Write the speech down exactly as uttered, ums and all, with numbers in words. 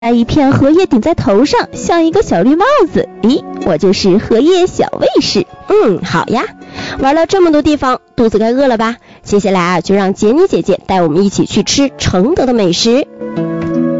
一片荷叶顶在头上，像一个小绿帽子。咦，我就是荷叶小卫士。 嗯，好呀。玩了这么多地方，肚子该饿了吧？接下来啊，就让杰妮姐姐带我们一起去吃承德的美食。